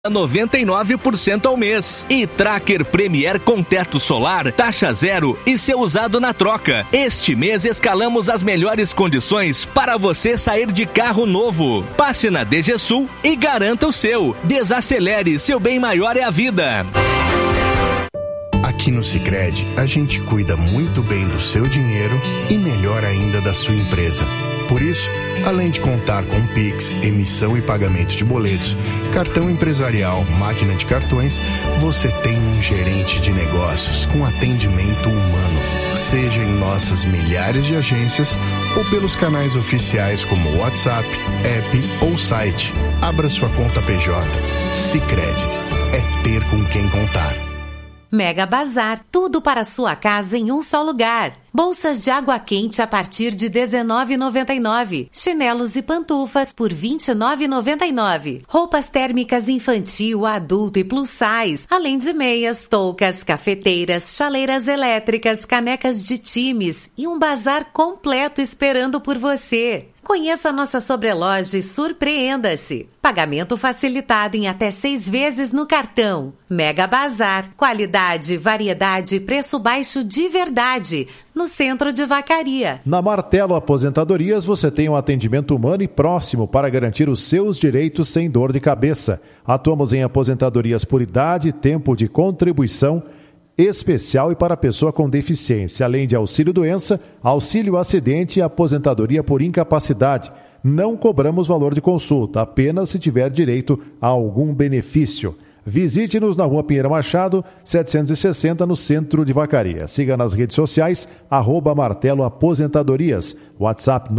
99% ao mês. E Tracker Premier com teto solar, taxa zero e seu usado na troca. Este mês escalamos as melhores condições para você sair de carro novo. Passe na DG Sul e garanta o seu. Desacelere, seu bem maior é a vida. Aqui no Sicredi, a gente cuida muito bem do seu dinheiro e melhor ainda da sua empresa. Por isso, além de contar com Pix, emissão e pagamento de boletos, cartão empresarial, máquina de cartões, você tem um gerente de negócios com atendimento humano. Seja em nossas milhares de agências ou pelos canais oficiais como WhatsApp, app ou site. Abra sua conta PJ. Sicredi. É ter com quem contar. Mega Bazar, tudo para sua casa em um só lugar. Bolsas de água quente a partir de R$19,99. Chinelos e pantufas por R$29,99. Roupas térmicas infantil, adulto e plus size. Além de meias, toucas, cafeteiras, chaleiras elétricas, canecas de times e um bazar completo esperando por você. Conheça nossa sobreloja e surpreenda-se. Pagamento facilitado em até 6 vezes no cartão. Mega Bazar. Qualidade, variedade e preço baixo de verdade. No centro de Vacaria. Na Martelo Aposentadorias você tem um atendimento humano e próximo para garantir os seus direitos sem dor de cabeça. Atuamos em aposentadorias por idade, tempo de contribuição especial e para pessoa com deficiência, além de auxílio-doença, auxílio-acidente e aposentadoria por incapacidade. Não cobramos valor de consulta, apenas se tiver direito a algum benefício. Visite-nos na Rua Pinheiro Machado, 760, no centro de Vacaria. Siga nas redes sociais, @Martelo Aposentadorias. WhatsApp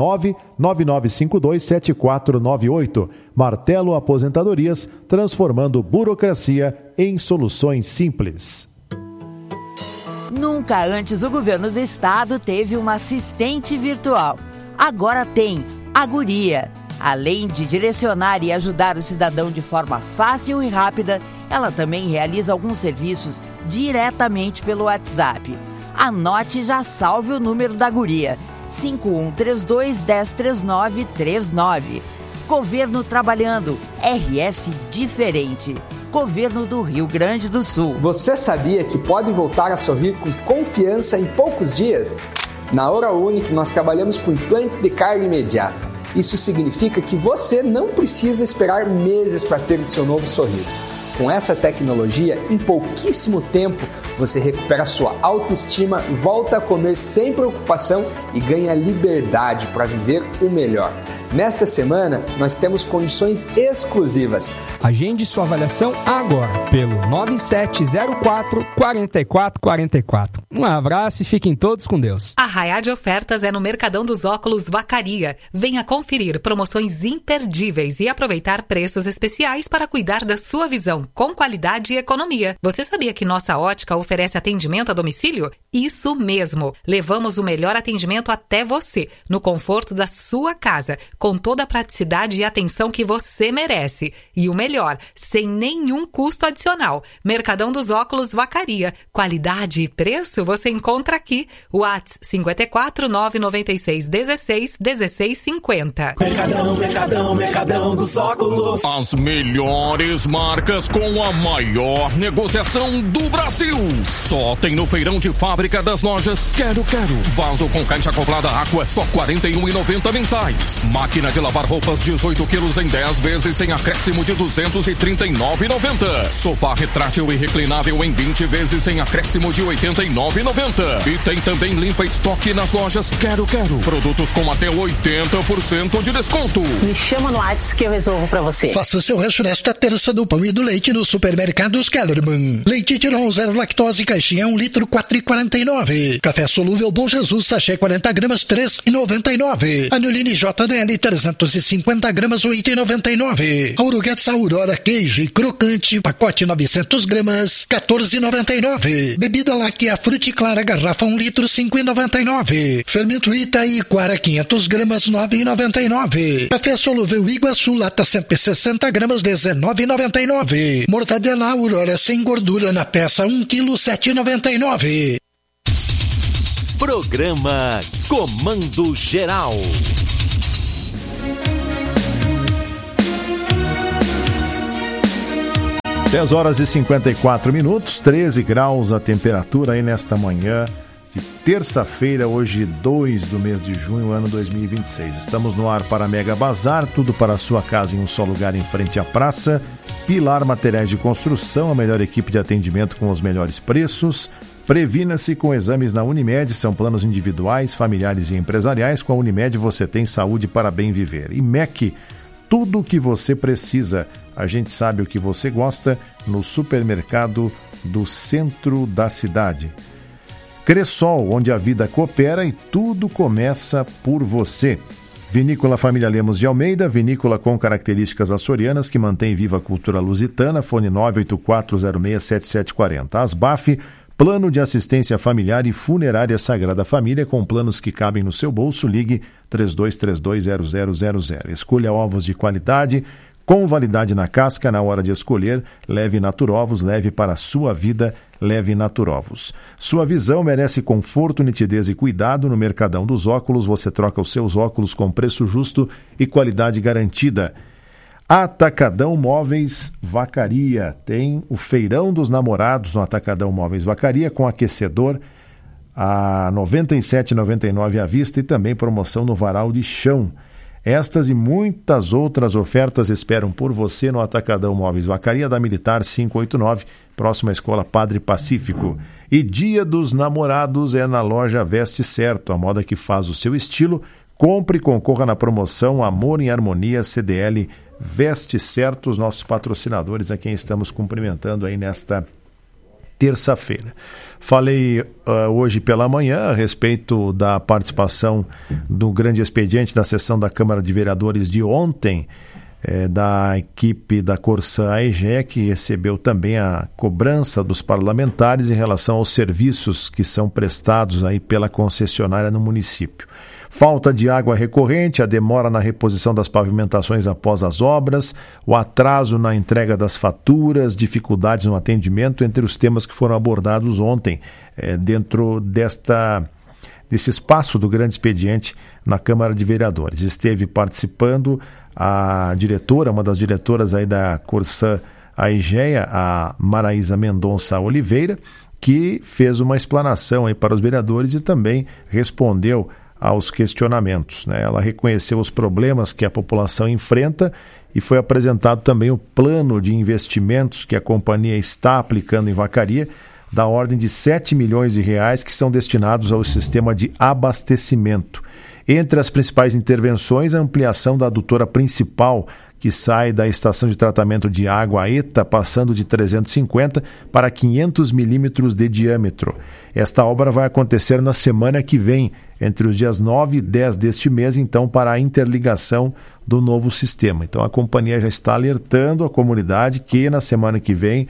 999527498. Martelo Aposentadorias, transformando burocracia em soluções simples. Nunca antes o governo do estado teve uma assistente virtual. Agora tem a Guria. Além de direcionar e ajudar o cidadão de forma fácil e rápida, ela também realiza alguns serviços diretamente pelo WhatsApp. Anote e já salve o número da Guria: 5132-103939. Governo trabalhando, RS diferente. Governo do Rio Grande do Sul. Você sabia que pode voltar a sorrir com confiança em poucos dias? Na Hora Unique nós trabalhamos com implantes de carga imediata. Isso significa que você não precisa esperar meses para ter o seu novo sorriso. Com essa tecnologia, em pouquíssimo tempo, você recupera sua autoestima, volta a comer sem preocupação e ganha liberdade para viver o melhor. Nesta semana, nós temos condições exclusivas. Agende sua avaliação agora pelo 9704-4444. Um abraço e fiquem todos com Deus. A Arraiá de Ofertas é no Mercadão dos Óculos Vacaria. Venha conferir promoções imperdíveis e aproveitar preços especiais para cuidar da sua visão com qualidade e economia. Você sabia que nossa ótica oferece atendimento a domicílio? Isso mesmo! Levamos o melhor atendimento até você, no conforto da sua casa, com toda a praticidade e atenção que você merece. E o melhor, sem nenhum custo adicional. Mercadão dos Óculos Vacaria. Qualidade e preço você encontra aqui. WhatsApp 54 996 16 16 50. Mercadão dos Óculos. As melhores marcas com a maior negociação do Brasil. Só tem no feirão de fábrica das lojas Quero. Vaso com caixa acoplada Aqua, só R$ 41,90 mensais. Máquina de lavar roupas 18 quilos em 10 vezes sem acréscimo de R$ 239,90. Sofá retrátil e reclinável em 20 vezes sem acréscimo de R$ 89,90. E tem também limpa estoque nas lojas Quero. Produtos com até 80% de desconto. Me chama no WhatsApp que eu resolvo pra você. Faça seu rancho nesta terça do pão e do leite no Supermercados Kellerman. Leite Tirol 0 lactose, caixinha 1 litro, R$ 4,49. Café solúvel Bom Jesus, sachê 40 gramas, R$ 3,99. Anilini JDL 350 gramas, R$ 8,99. Auruguetes Aurora, queijo e crocante, pacote 900 gramas, R$ 14,99. Bebida láctea Fruticlara, garrafa 1 litro, R$ 5,99. Fermento Itaiquara, 500 gramas, R$ 9,99. Café solúvel Iguaçu, lata 160 gramas, R$ 19,99. Mortadela Aurora sem gordura na peça 1 quilo, R$ 7,99. Programa Comando Geral. 10 horas e 54 minutos, 13 graus a temperatura aí nesta manhã de terça-feira, hoje 2 do mês de junho, ano 2026. Estamos no ar para Mega Bazar, tudo para a sua casa em um só lugar em frente à praça. Pilar Materiais de Construção, a melhor equipe de atendimento com os melhores preços. Previna-se com exames na Unimed, são planos individuais, familiares e empresariais. Com a Unimed você tem saúde para bem viver. E MEC, tudo o que você precisa. A gente sabe o que você gosta no supermercado do centro da cidade. Cressol, onde a vida coopera e tudo começa por você. Vinícola Família Lemos de Almeida, vinícola com características açorianas que mantém viva a cultura lusitana. Fone 984067740. Asbaf, plano de assistência familiar e funerária Sagrada Família, com planos que cabem no seu bolso. Ligue 32320000. Escolha ovos de qualidade, com validade na casca. Na hora de escolher, leve Naturovos, leve para a sua vida, leve Naturovos. Sua visão merece conforto, nitidez e cuidado. No Mercadão dos Óculos, você troca os seus óculos com preço justo e qualidade garantida. Atacadão Móveis Vacaria, tem o Feirão dos Namorados no Atacadão Móveis Vacaria, com aquecedor a R$ 97,99 à vista e também promoção no varal de chão. Estas e muitas outras ofertas esperam por você no Atacadão Móveis Vacaria, da Militar 589, próxima à Escola Padre Pacífico. E Dia dos Namorados é na loja Veste Certo, a moda que faz o seu estilo. Compre e concorra na promoção Amor em Harmonia CDL Veste Certo, os nossos patrocinadores a quem estamos cumprimentando aí nesta terça-feira. Falei hoje pela manhã a respeito da participação do grande expediente da sessão da Câmara de Vereadores de ontem, da equipe da Corsã AEGE, que recebeu também a cobrança dos parlamentares em relação aos serviços que são prestados aí pela concessionária no município. Falta de água recorrente, a demora na reposição das pavimentações após as obras, o atraso na entrega das faturas, dificuldades no atendimento, entre os temas que foram abordados ontem dentro desse espaço do grande expediente na Câmara de Vereadores. Esteve participando a diretora, uma das diretoras aí da Corsã AEGEA, a Maraísa Mendonça Oliveira, que fez uma explanação aí para os vereadores e também respondeu aos questionamentos, né? Ela reconheceu os problemas que a população enfrenta e foi apresentado também o plano de investimentos que a companhia está aplicando em Vacaria, da ordem de R$ 7 milhões que são destinados ao sistema de abastecimento. Entre as principais intervenções, a ampliação da adutora principal, que sai da estação de tratamento de água ETA, passando de 350 para 500 milímetros de diâmetro. Esta obra vai acontecer na semana que vem, entre os dias 9 e 10 deste mês, então, para a interligação do novo sistema. Então, a companhia já está alertando a comunidade que na semana que vem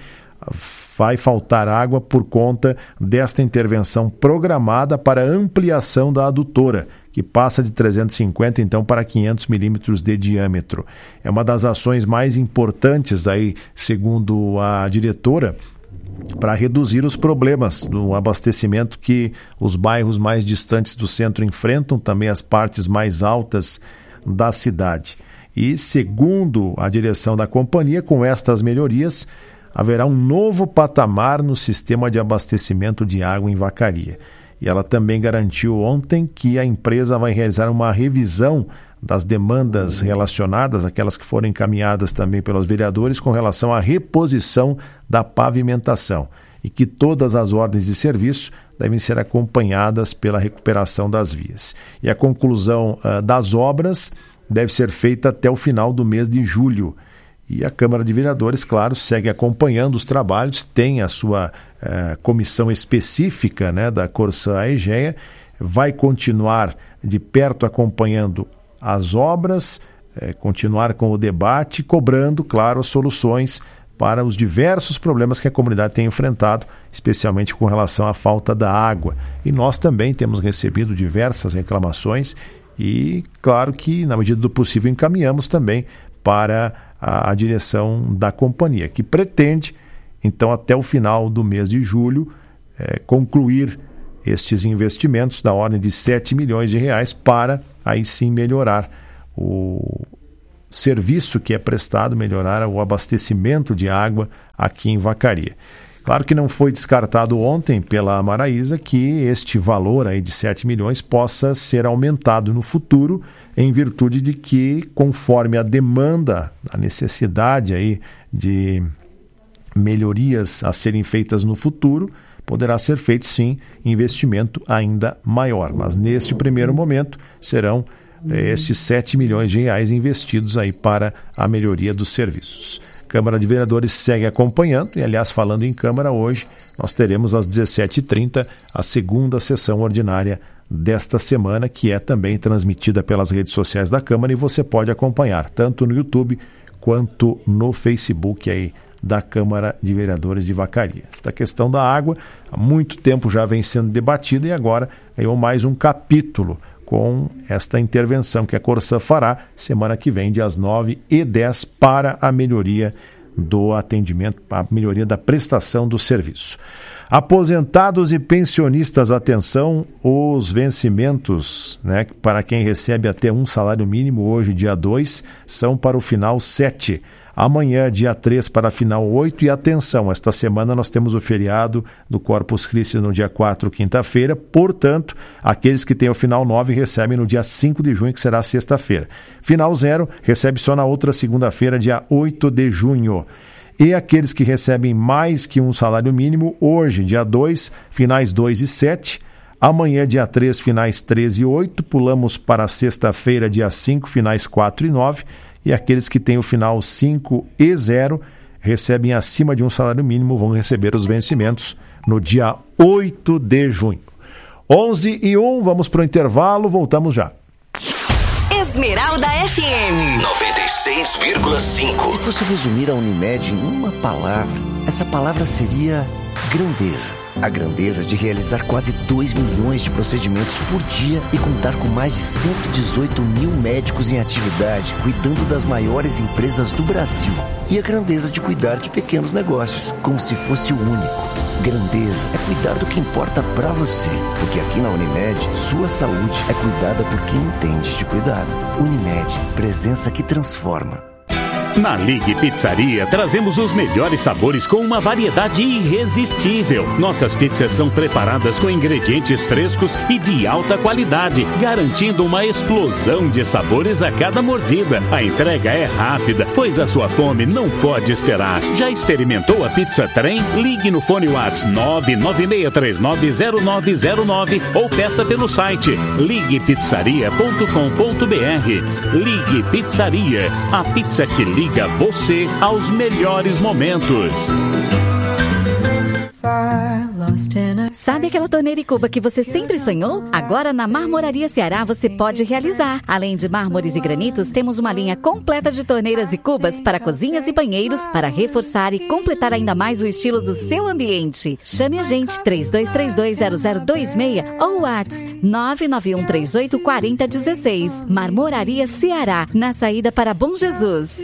vai faltar água por conta desta intervenção programada para ampliação da adutora, que passa de 350 então para 500 milímetros de diâmetro. É uma das ações mais importantes aí, segundo a diretora, para reduzir os problemas do abastecimento que os bairros mais distantes do centro enfrentam, também as partes mais altas da cidade. E segundo a direção da companhia, com estas melhorias, haverá um novo patamar no sistema de abastecimento de água em Vacaria. E ela também garantiu ontem que a empresa vai realizar uma revisão das demandas relacionadas, aquelas que foram encaminhadas também pelos vereadores, com relação à reposição da pavimentação, e que todas as ordens de serviço devem ser acompanhadas pela recuperação das vias. E a conclusão das obras deve ser feita até o final do mês de julho. E a Câmara de Vereadores, claro, segue acompanhando os trabalhos, tem a sua comissão específica, né, da Corsã AEGEA, vai continuar de perto acompanhando as obras, continuar com o debate, cobrando, claro, soluções para os diversos problemas que a comunidade tem enfrentado, especialmente com relação à falta da água. E nós também temos recebido diversas reclamações e, claro que, na medida do possível, encaminhamos também para a direção da companhia, que pretende, então, até o final do mês de julho, concluir estes investimentos da ordem de R$ 7 milhões para, aí sim, melhorar serviço que é prestado, melhorar o abastecimento de água aqui em Vacaria. Claro que não foi descartado ontem pela Amaraísa que este valor aí de 7 milhões possa ser aumentado no futuro, em virtude de que, conforme a demanda, a necessidade aí de melhorias a serem feitas no futuro, poderá ser feito sim investimento ainda maior. Mas neste primeiro momento serão estes 7 milhões de reais investidos aí para a melhoria dos serviços. Câmara de Vereadores segue acompanhando e, aliás, falando em Câmara, hoje nós teremos às 17h30 a segunda sessão ordinária desta semana, que é também transmitida pelas redes sociais da Câmara, e você pode acompanhar tanto no YouTube quanto no Facebook aí da Câmara de Vereadores de Vacaria. Esta questão da água há muito tempo já vem sendo debatida e agora ganhou mais um capítulo com esta intervenção que a Corsã fará semana que vem, dias 9 e 10, para a melhoria do atendimento, a melhoria da prestação do serviço. Aposentados e pensionistas, atenção, os vencimentos, né, para quem recebe até um salário mínimo hoje, dia 2, são para o final 7. Amanhã, dia 3, para a final 8. E atenção, esta semana nós temos o feriado do Corpus Christi no dia 4, quinta-feira. Portanto, aqueles que têm o final 9 recebem no dia 5 de junho, que será sexta-feira. Final 0 recebe só na outra segunda-feira, dia 8 de junho. E aqueles que recebem mais que um salário mínimo, hoje, dia 2, finais 2 e 7. Amanhã, dia 3, finais 13 e 8. Pulamos para sexta-feira, dia 5, finais 4 e 9. E aqueles que têm o final 5 e 0 recebem acima de um salário mínimo, vão receber os vencimentos no dia 8 de junho. 11 e 1, vamos para o intervalo, voltamos já. Esmeralda FM 96,5. Se fosse resumir a Unimed em uma palavra, essa palavra seria grandeza. A grandeza de realizar quase 2 milhões de procedimentos por dia e contar com mais de 118 mil médicos em atividade, cuidando das maiores empresas do Brasil. E a grandeza de cuidar de pequenos negócios, como se fosse o único. Grandeza é cuidar do que importa pra você, porque aqui na Unimed, sua saúde é cuidada por quem entende de cuidado. Unimed, presença que transforma. Na Ligue Pizzaria, trazemos os melhores sabores com uma variedade irresistível. Nossas pizzas são preparadas com ingredientes frescos e de alta qualidade, garantindo uma explosão de sabores a cada mordida. A entrega é rápida, pois a sua fome não pode esperar. Já experimentou a pizza trem? Ligue no fone WhatsApp 996390909 ou peça pelo site liguepizzaria.com.br. Ligue Pizzaria, a pizza que liga você aos melhores momentos. Sabe aquela torneira e cuba que você sempre sonhou? Agora na Marmoraria Ceará você pode realizar. Além de mármores e granitos, temos uma linha completa de torneiras e cubas para cozinhas e banheiros para reforçar e completar ainda mais o estilo do seu ambiente. Chame a gente 32320026 ou WhatsApp 991384016. Marmoraria Ceará, na saída para Bom Jesus.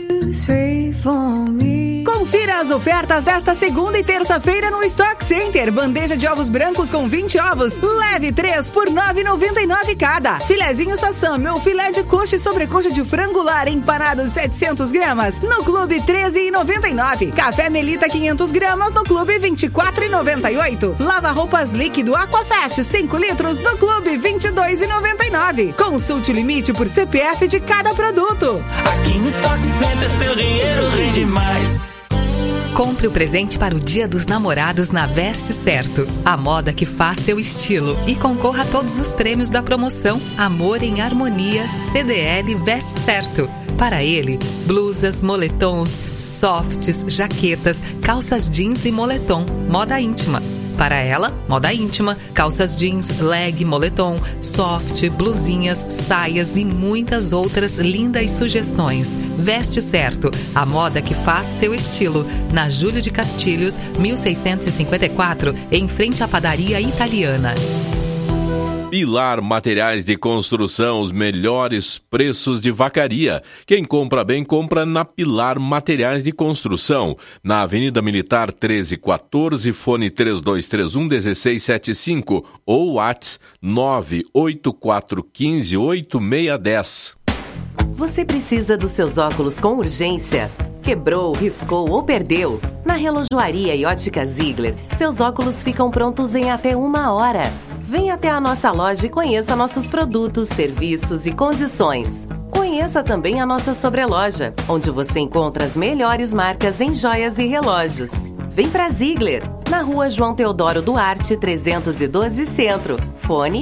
Confira as ofertas desta segunda e terça-feira no Stock Center. Bandeja de ovos brancos com 20 ovos. Leve 3 por R$ 9,99 cada. Filezinho Sassami ou filé de coxa e sobrecoxa de frango lar empanado 700 gramas. No Clube R$ 13,99. Café Melita 500 gramas no Clube R$ 24,98. Lava roupas líquido Aquafast 5 litros no Clube R$ 22,99. Consulte o limite por CPF de cada produto. Aqui no Stock Center seu dinheiro rende mais. Compre o presente para o Dia dos Namorados na Veste Certo, a moda que faz seu estilo, e concorra a todos os prêmios da promoção Amor em Harmonia CDL Veste Certo. Para ele, blusas, moletons, softs, jaquetas, calças jeans e moletom, moda íntima. Para ela, moda íntima, calças jeans, leg, moletom, soft, blusinhas, saias e muitas outras lindas sugestões. Veste Certo, a moda que faz seu estilo. Na Júlio de Castilhos, 1654, em frente à padaria italiana. Pilar Materiais de Construção, os melhores preços de Vacaria. Quem compra bem, compra na Pilar Materiais de Construção. Na Avenida Militar 1314, fone 3231-1675 ou WhatsApp 98415-8610. Você precisa dos seus óculos com urgência? Quebrou, riscou ou perdeu? Na Relojoaria e Ótica Ziegler, seus óculos ficam prontos em até 1 hora. Venha até a nossa loja e conheça nossos produtos, serviços e condições. Conheça também a nossa sobreloja, onde você encontra as melhores marcas em joias e relógios. Vem pra Ziegler, na Rua João Teodoro Duarte, 312 Centro. Fone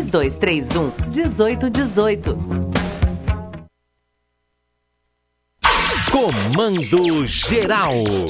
3231-1818. Comando Geral.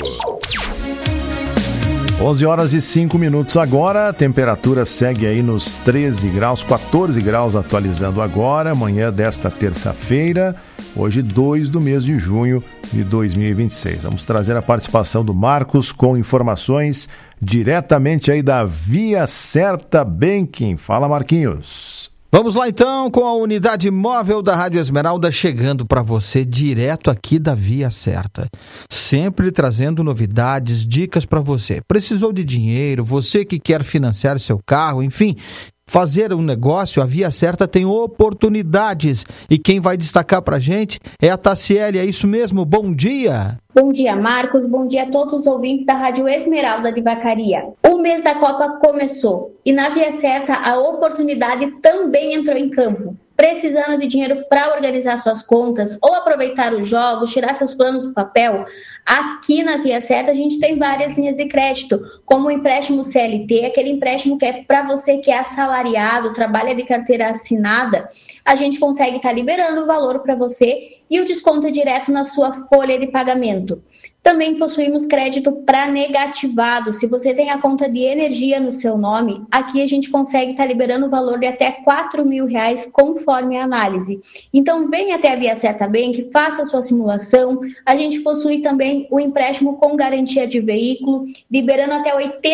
11h05 agora, a temperatura segue aí nos 13 graus, 14 graus atualizando agora, amanhã desta terça-feira, hoje 2 do mês de junho de 2026. Vamos trazer a participação do Marcos com informações diretamente aí da Via Certa Banking. Fala, Marquinhos. Vamos lá então com a unidade móvel da Rádio Esmeralda chegando para você direto aqui da Via Certa. Sempre trazendo novidades, dicas para você. Precisou de dinheiro, você que quer financiar seu carro, enfim, fazer um negócio, a Via Certa tem oportunidades. E quem vai destacar para a gente é a Tassiele, é isso mesmo? Bom dia! Bom dia, Marcos. Bom dia a todos os ouvintes da Rádio Esmeralda de Vacaria. O mês da Copa começou e na Via Certa a oportunidade também entrou em campo. Precisando de dinheiro para organizar suas contas ou aproveitar os jogos, tirar seus planos do papel? Aqui na Via Certa a gente tem várias linhas de crédito, como o empréstimo CLT, aquele empréstimo que é para você que é assalariado, trabalha de carteira assinada, a gente consegue estar liberando o valor para você e o desconto é direto na sua folha de pagamento. Também possuímos crédito para negativado. Se você tem a conta de energia no seu nome, aqui a gente consegue estar liberando o valor de até R$4.000 conforme a análise. Então venha até a Via Certa Bank, faça a sua simulação. A gente possui também o empréstimo com garantia de veículo, liberando até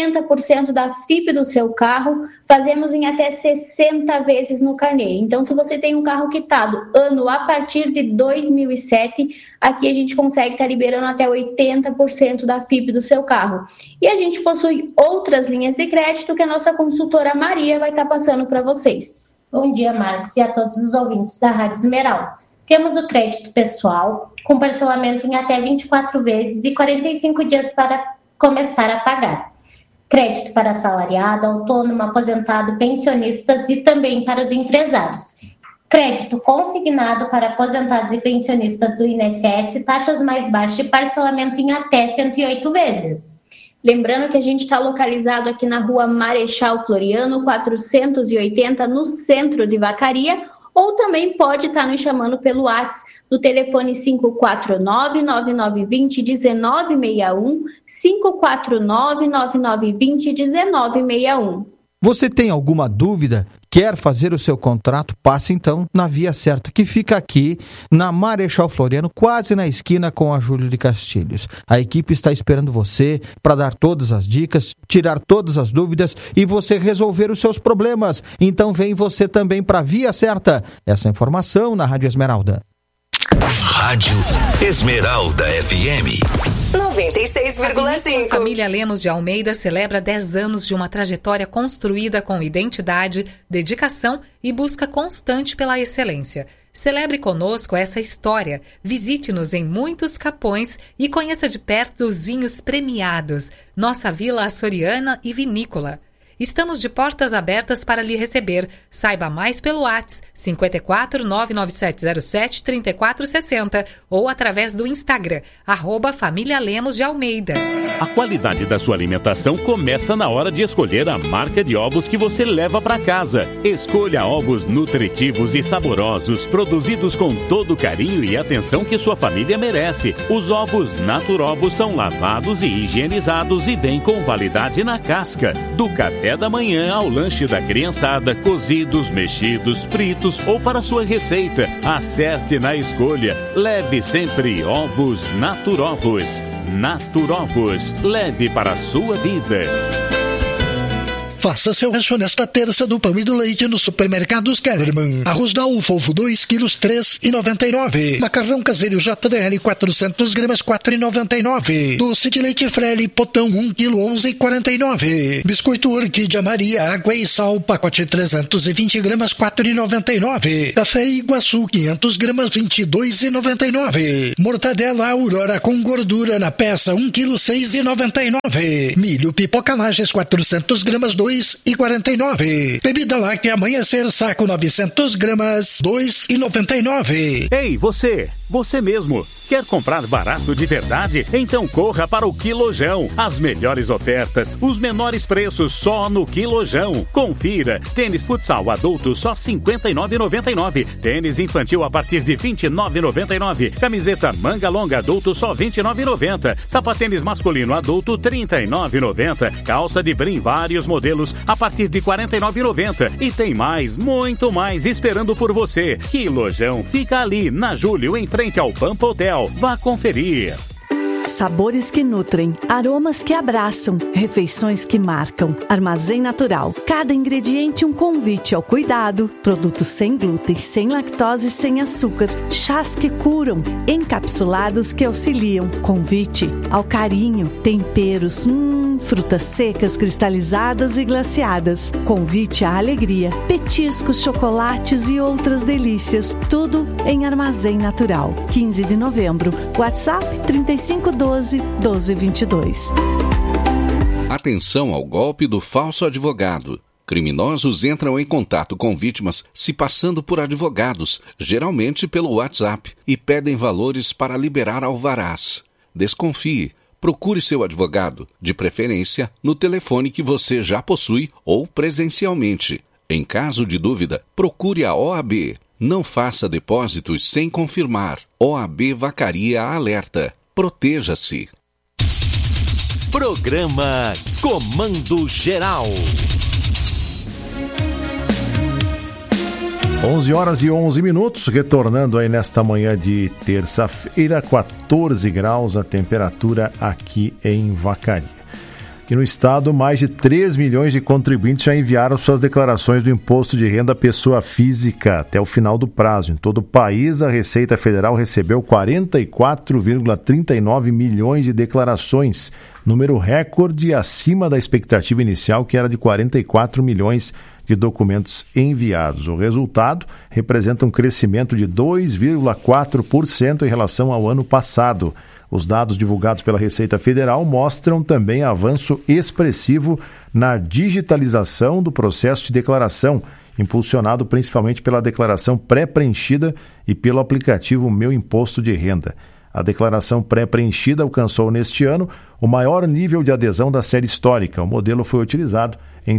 80% da FIP do seu carro. Fazemos em até 60 vezes no carnê. Então se você tem um carro quitado ano a partir de 2007, aqui a gente consegue estar liberando até 80% da FIP do seu carro. E a gente possui outras linhas de crédito que a nossa consultora Maria vai estar passando para vocês. Bom dia, Marcos, e a todos os ouvintes da Rádio Esmeralda. Temos o crédito pessoal, com parcelamento em até 24 vezes e 45 dias para começar a pagar. Crédito para assalariado, autônomo, aposentado, pensionistas e também para os empresários. Crédito consignado para aposentados e pensionistas do INSS, taxas mais baixas e parcelamento em até 108 vezes. Lembrando que a gente está localizado aqui na Rua Marechal Floriano, 480, no centro de Vacaria, ou também pode estar nos chamando pelo WhatsApp no telefone 549-9920-1961, 549-9920-1961. Você tem alguma dúvida? Quer fazer o seu contrato? Passe então na Via Certa, que fica aqui na Marechal Floriano, quase na esquina com a Júlio de Castilhos. A equipe está esperando você para dar todas as dicas, tirar todas as dúvidas e você resolver os seus problemas. Então vem você também para a Via Certa. Essa informação na Rádio Esmeralda. Rádio Esmeralda FM 96,5. A família Lemos de Almeida celebra 10 anos de uma trajetória construída com identidade, dedicação e busca constante pela excelência. Celebre conosco essa história, visite-nos em muitos capões e conheça de perto os vinhos premiados, nossa Vila Açoriana e Vinícola. Estamos de portas abertas para lhe receber. Saiba mais pelo WhatsApp 54 99707 3460 ou através do Instagram, @Família Lemos de Almeida. A qualidade da sua alimentação começa na hora de escolher a marca de ovos que você leva para casa. Escolha ovos nutritivos e saborosos, produzidos com todo o carinho e atenção que sua família merece. Os ovos Naturovos são lavados e higienizados e vêm com validade na casca. Do café da manhã ao lanche da criançada, cozidos, mexidos, fritos ou para sua receita. Acerte na escolha. Leve sempre ovos Naturovos. Naturovos, leve para a sua vida. Faça seu rancho nesta terça do pão e do leite no Supermercados Kellerman. Arroz da Ufofo 2 quilos 3,99. Macarrão caseiro JDL 400 gramas 4,99. Doce de leite Frele potão 1 quilo 11,49. Biscoito Orquídea Maria água e sal pacote 320 gramas 4,99. Café Iguaçu 500 gramas 22,99. Mortadela Aurora com gordura na peça 1 quilo 6,99. Milho Pipoca Lages 400 gramas 2,49. Bebida Láctea Amanhecer saco 900 gramas 2,99. Ei, você mesmo, quer comprar barato de verdade? Então corra para o Quilojão. As melhores ofertas, os menores preços só no Quilojão. Confira, tênis futsal adulto só R$ 59,99. Tênis infantil a partir de R$ 29,99. Camiseta manga longa adulto só R$ 29,90. Sapatênis masculino adulto R$ 39,90. Calça de brim vários modelos a partir de R$ 49,90. E tem mais, muito mais esperando por você. Quilojão fica ali na Júlio, em frente ao Pampa Hotel. Vá conferir. Sabores que nutrem, aromas que abraçam, refeições que marcam. Armazém Natural. Cada ingrediente um convite ao cuidado. Produtos sem glúten, sem lactose e sem açúcar. Chás que curam, encapsulados que auxiliam. Convite ao carinho, temperos, frutas secas, cristalizadas e glaciadas. Convite à alegria, petiscos, chocolates e outras delícias. Tudo em Armazém Natural. 15 de novembro. WhatsApp 3512-1222. Atenção ao golpe do falso advogado. Criminosos entram em contato com vítimas se passando por advogados, geralmente pelo WhatsApp, e pedem valores para liberar alvarás. Desconfie. Procure seu advogado, de preferência no telefone que você já possui ou presencialmente. Em caso de dúvida, procure a OAB. Não faça depósitos sem confirmar. OAB Vacaria alerta. Proteja-se. Programa Comando Geral. 11h11, retornando aí nesta manhã de terça-feira, 14 graus a temperatura aqui em Vacaria. Aqui no estado, mais de 3 milhões de contribuintes já enviaram suas declarações do Imposto de Renda à Pessoa Física até o final do prazo. Em todo o país, a Receita Federal recebeu 44,39 milhões de declarações, número recorde acima da expectativa inicial, que era de 44 milhões de documentos enviados. O resultado representa um crescimento de 2,4% em relação ao ano passado. Os dados divulgados pela Receita Federal mostram também avanço expressivo na digitalização do processo de declaração, impulsionado principalmente pela declaração pré-preenchida e pelo aplicativo Meu Imposto de Renda. A declaração pré-preenchida alcançou neste ano o maior nível de adesão da série histórica. O modelo foi utilizado em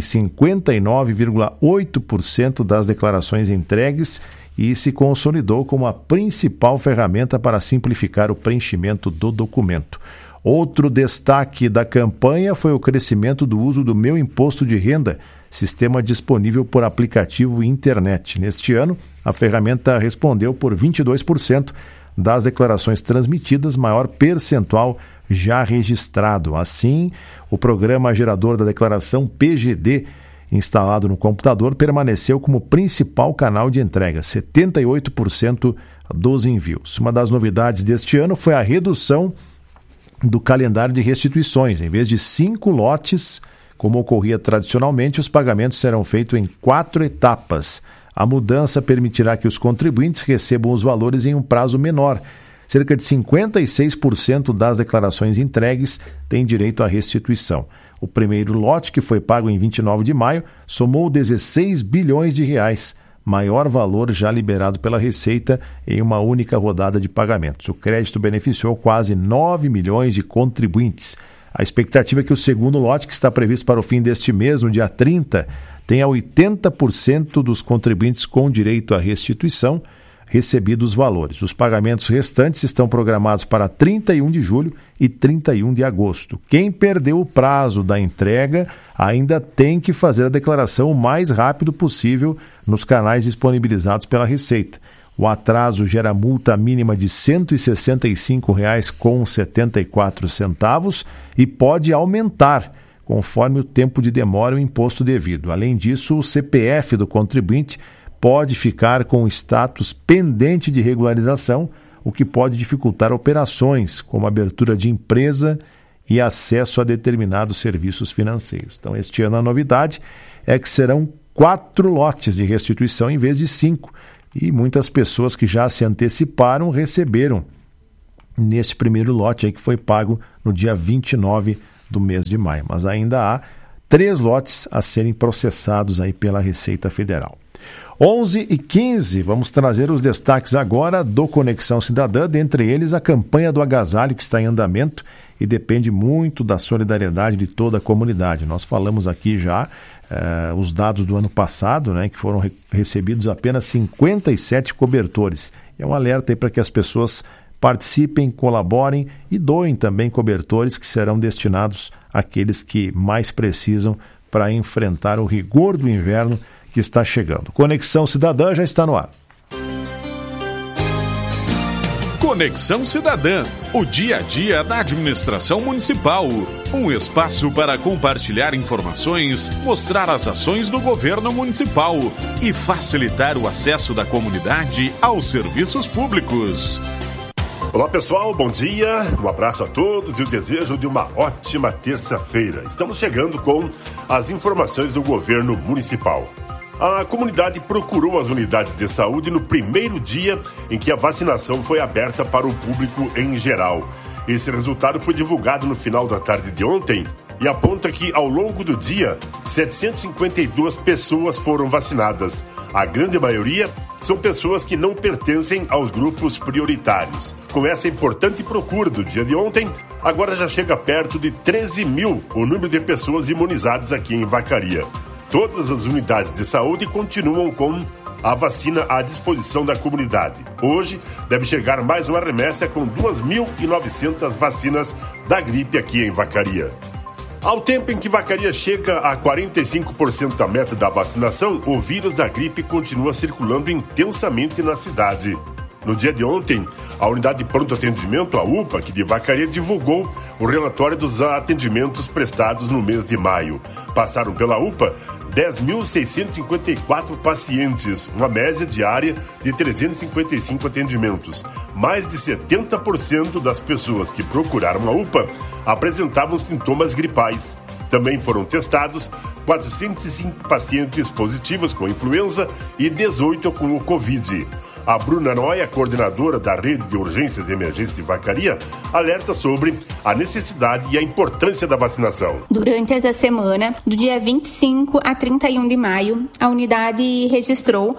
59,8% das declarações entregues e se consolidou como a principal ferramenta para simplificar o preenchimento do documento. Outro destaque da campanha foi o crescimento do uso do Meu Imposto de Renda, sistema disponível por aplicativo e internet. Neste ano, a ferramenta respondeu por 22% das declarações transmitidas, maior percentual já registrado. Assim, o programa gerador da declaração PGD, instalado no computador, permaneceu como principal canal de entrega, 78% dos envios. Uma das novidades deste ano foi a redução do calendário de restituições. Em vez de 5 lotes, como ocorria tradicionalmente, os pagamentos serão feitos em 4 etapas. A mudança permitirá que os contribuintes recebam os valores em um prazo menor. Cerca de 56% das declarações entregues têm direito à restituição. O primeiro lote, que foi pago em 29 de maio, somou 16 bilhões de reais, maior valor já liberado pela Receita em uma única rodada de pagamentos. O crédito beneficiou quase 9 milhões de contribuintes. A expectativa é que o segundo lote, que está previsto para o fim deste mês, no dia 30, tenha 80% dos contribuintes com direito à restituição recebidos os valores. Os pagamentos restantes estão programados para 31 de julho e 31 de agosto. Quem perdeu o prazo da entrega ainda tem que fazer a declaração o mais rápido possível nos canais disponibilizados pela Receita. O atraso gera multa mínima de R$ 165,74 e pode aumentar conforme o tempo de demora e o imposto devido. Além disso, o CPF do contribuinte pode ficar com o status pendente de regularização, o que pode dificultar operações, como abertura de empresa e acesso a determinados serviços financeiros. Então, este ano a novidade é que serão 4 lotes de restituição em vez de 5, e muitas pessoas que já se anteciparam receberam nesse primeiro lote aí que foi pago no dia 29 do mês de maio. Mas ainda há 3 lotes a serem processados aí pela Receita Federal. 11h15, vamos trazer os destaques agora do Conexão Cidadã, dentre eles a campanha do agasalho que está em andamento e depende muito da solidariedade de toda a comunidade. Nós falamos aqui já os dados do ano passado, né, que foram recebidos apenas 57 cobertores. É um alerta aí para que as pessoas participem, colaborem e doem também cobertores que serão destinados àqueles que mais precisam para enfrentar o rigor do inverno que está chegando. Conexão Cidadã já está no ar. Conexão Cidadã, o dia a dia da administração municipal. Um espaço para compartilhar informações, mostrar as ações do governo municipal e facilitar o acesso da comunidade aos serviços públicos. Olá pessoal, bom dia, um abraço a todos e o desejo de uma ótima terça-feira. Estamos chegando com as informações do governo municipal. A comunidade procurou as unidades de saúde no primeiro dia em que a vacinação foi aberta para o público em geral. Esse resultado foi divulgado no final da tarde de ontem e aponta que, ao longo do dia, 752 pessoas foram vacinadas. A grande maioria são pessoas que não pertencem aos grupos prioritários. Com essa importante procura do dia de ontem, agora já chega perto de 13 mil o número de pessoas imunizadas aqui em Vacaria. Todas as unidades de saúde continuam com a vacina à disposição da comunidade. Hoje deve chegar mais uma remessa com 2.900 vacinas da gripe aqui em Vacaria. Ao tempo em que Vacaria chega a 45% da meta da vacinação, o vírus da gripe continua circulando intensamente na cidade. No dia de ontem, a Unidade de Pronto Atendimento, a UPA, aqui de Vacaria, divulgou o relatório dos atendimentos prestados no mês de maio. Passaram pela UPA 10.654 pacientes, uma média diária de 355 atendimentos. Mais de 70% das pessoas que procuraram a UPA apresentavam sintomas gripais. Também foram testados 405 pacientes positivos com influenza e 18 com o Covid. A Bruna Noia, coordenadora da Rede de Urgências e Emergências de Vacaria, alerta sobre a necessidade e a importância da vacinação. Durante essa semana, do dia 25 a 31 de maio, a unidade registrou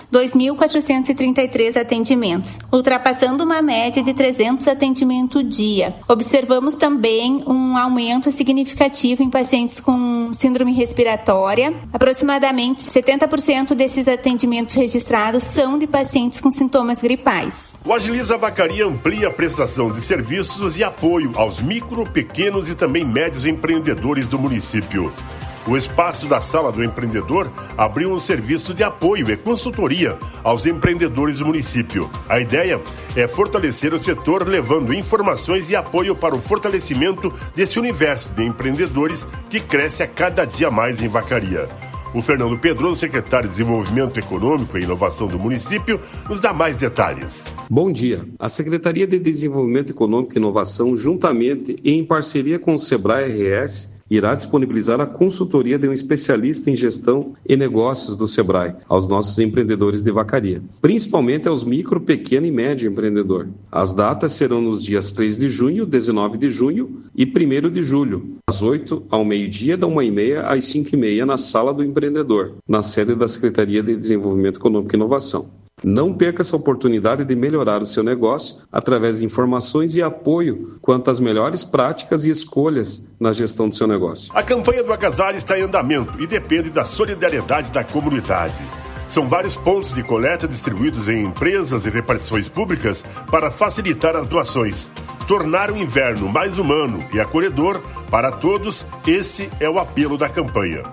2.433 atendimentos, ultrapassando uma média de 300 atendimentos dia. Observamos também um aumento significativo em pacientes com síndrome respiratória. Aproximadamente 70% desses atendimentos registrados são de pacientes com sintomas gripais. O Agiliza Vacaria amplia a prestação de serviços e apoio aos micro, pequenos e também médios empreendedores do município. O espaço da Sala do Empreendedor abriu um serviço de apoio e consultoria aos empreendedores do município. A ideia é fortalecer o setor, levando informações e apoio para o fortalecimento desse universo de empreendedores que cresce a cada dia mais em Vacaria. O Fernando Pedroso, secretário de Desenvolvimento Econômico e Inovação do município, nos dá mais detalhes. Bom dia. A Secretaria de Desenvolvimento Econômico e Inovação, juntamente e em parceria com o Sebrae RS, irá disponibilizar a consultoria de um especialista em gestão e negócios do Sebrae aos nossos empreendedores de Vacaria, principalmente aos micro, pequeno e médio empreendedor. As datas serão nos dias 3 de junho, 19 de junho e 1º de julho, às 8 ao meio-dia, da 1h30 às 5h30 na Sala do Empreendedor, na sede da Secretaria de Desenvolvimento Econômico e Inovação. Não perca essa oportunidade de melhorar o seu negócio através de informações e apoio quanto às melhores práticas e escolhas na gestão do seu negócio. A campanha do agasalho está em andamento e depende da solidariedade da comunidade. São vários pontos de coleta distribuídos em empresas e repartições públicas para facilitar as doações. Tornar o inverno mais humano e acolhedor para todos, esse é o apelo da campanha.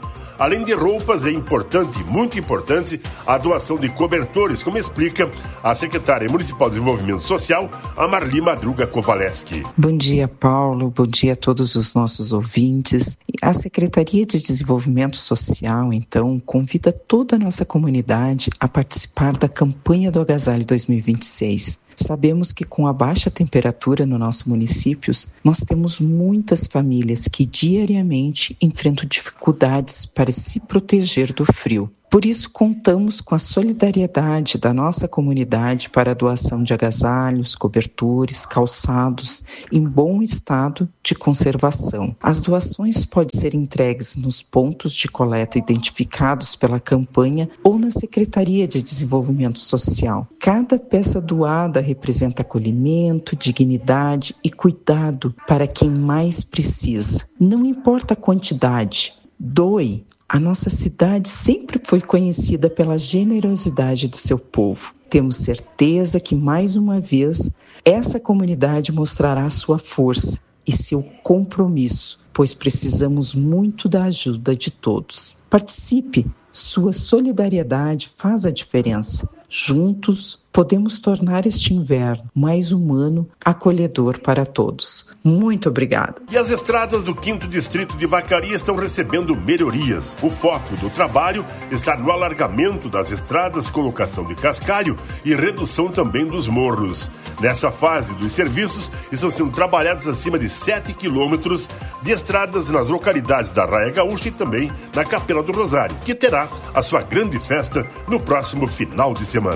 Além de roupas, é importante, muito importante, a doação de cobertores, como explica a secretária municipal de Desenvolvimento Social, a Marli Madruga Kovaleski. Bom dia, Paulo. Bom dia a todos os nossos ouvintes. A Secretaria de Desenvolvimento Social, então, convida toda a nossa comunidade a participar da campanha do Agasalho 2026. Sabemos que com a baixa temperatura no nosso município, nós temos muitas famílias que diariamente enfrentam dificuldades para se proteger do frio. Por isso, contamos com a solidariedade da nossa comunidade para a doação de agasalhos, cobertores, calçados em bom estado de conservação. As doações podem ser entregues nos pontos de coleta identificados pela campanha ou na Secretaria de Desenvolvimento Social. Cada peça doada representa acolhimento, dignidade e cuidado para quem mais precisa. Não importa a quantidade, doe. A nossa cidade sempre foi conhecida pela generosidade do seu povo. Temos certeza que, mais uma vez, essa comunidade mostrará sua força e seu compromisso, pois precisamos muito da ajuda de todos. Participe, sua solidariedade faz a diferença. Juntos, podemos tornar este inverno mais humano, acolhedor para todos. Muito obrigada. E as estradas do 5º Distrito de Vacaria estão recebendo melhorias. O foco do trabalho está no alargamento das estradas, colocação de cascalho e redução também dos morros. Nessa fase dos serviços, estão sendo trabalhados acima de 7 quilômetros de estradas nas localidades da Raia Gaúcha e também na Capela do Rosário, que terá a sua grande festa no próximo final de semana.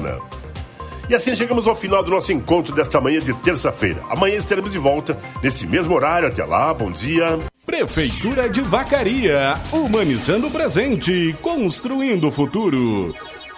E assim chegamos ao final do nosso encontro desta manhã de terça-feira. Amanhã estaremos de volta nesse mesmo horário. Até lá, bom dia. Prefeitura de Vacaria, humanizando o presente, construindo o futuro.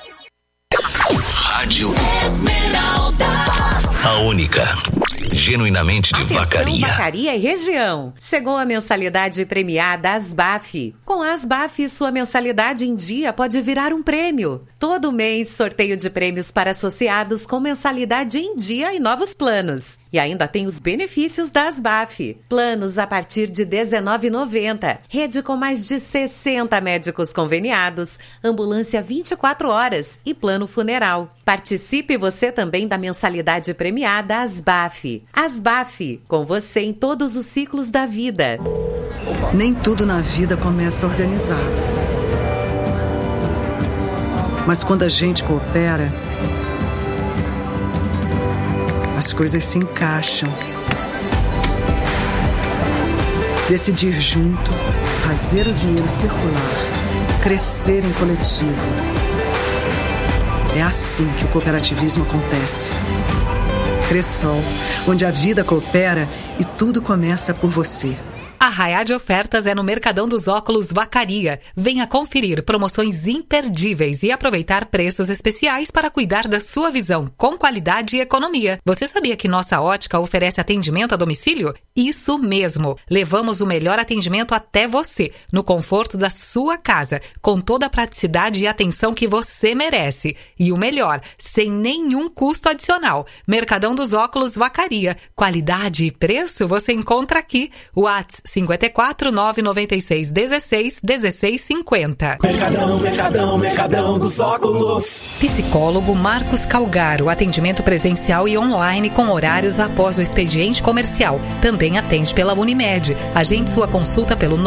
Rádio Esmeralda, a única, genuinamente de Vacaria. Vacaria e região. Chegou a mensalidade premiada Asbaf. Com a Asbaf, sua mensalidade em dia pode virar um prêmio. Todo mês, sorteio de prêmios para associados com mensalidade em dia e novos planos. E ainda tem os benefícios da Asbaf. Planos a partir de R$19,90. Rede com mais de 60 médicos conveniados. Ambulância 24 horas e plano funeral. Participe você também da mensalidade premiada Asbaf. Asbaf, com você em todos os ciclos da vida. Nem tudo na vida começa organizado. Mas quando a gente coopera, as coisas se encaixam. Decidir junto, fazer o dinheiro circular, crescer em coletivo. É assim que o cooperativismo acontece. Cressol, onde a vida coopera e tudo começa por você. A Arraiá de ofertas é no Mercadão dos Óculos Vacaria. Venha conferir promoções imperdíveis e aproveitar preços especiais para cuidar da sua visão com qualidade e economia. Você sabia que nossa ótica oferece atendimento a domicílio? Isso mesmo! Levamos o melhor atendimento até você, no conforto da sua casa, com toda a praticidade e atenção que você merece. E o melhor, sem nenhum custo adicional. Mercadão dos Óculos Vacaria. Qualidade e preço você encontra aqui. WhatsApp 54 996 16 16 50. Mercadão dos Óculos. Psicólogo Marcos Calgaro. Atendimento presencial e online com horários após o expediente comercial. Também atende pela Unimed. Agende sua consulta pelo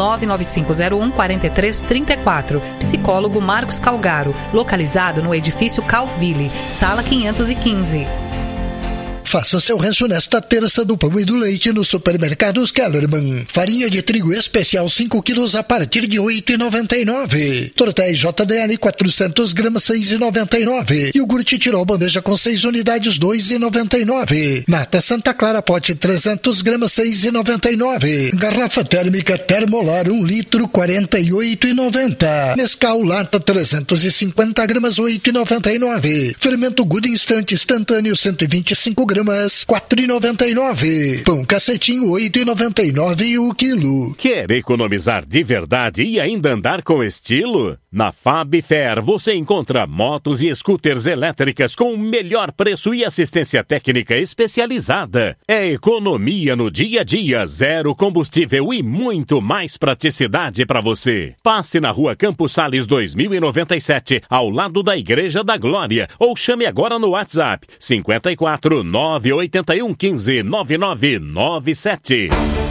99501-4334. Psicólogo Marcos Calgaro. Localizado no edifício Calville, sala 515. Faça seu rancho nesta terça do pão e do leite no Supermercados Kellerman. Farinha de trigo especial 5 quilos a partir de R$ 8,99. Tortéis JDL 400 gramas 6,99. Iogurte Tirol bandeja com 6 unidades 2,99. Nata Santa Clara pote 300 gramas 6,99. Garrafa térmica Termolar 1 litro 48,90. Nescau lata 350 gramas 8,99. Fermento Good Instante instantâneo 125 gramas gramas, R$ 4,99. Pão cacetinho, R$ 8,99 o quilo. Quer economizar de verdade e ainda andar com estilo? Na Fab Fair você encontra motos e scooters elétricas com o melhor preço e assistência técnica especializada. É economia no dia a dia, zero combustível e muito mais praticidade para você. Passe na Rua Campos Sales 2097, ao lado da Igreja da Glória, ou chame agora no WhatsApp 54 981 15 9997.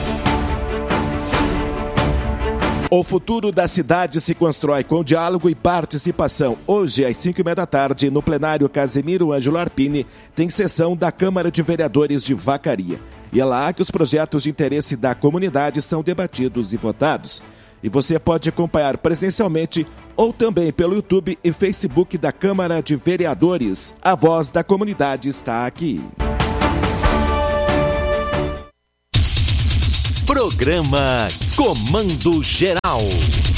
O futuro da cidade se constrói com diálogo e participação. Hoje, às 5h30 da tarde, no plenário Casemiro Ângelo Arpini, tem sessão da Câmara de Vereadores de Vacaria. E é lá que os projetos de interesse da comunidade são debatidos e votados. E você pode acompanhar presencialmente ou também pelo YouTube e Facebook da Câmara de Vereadores. A voz da comunidade está aqui. Programa Comando Geral.